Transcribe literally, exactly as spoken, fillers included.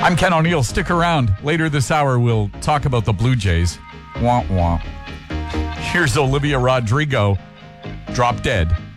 I'm Ken O'Neill. Stick around. Later this hour, we'll talk about the Blue Jays. Wah, wah. Here's Olivia Rodrigo. Drop Dead.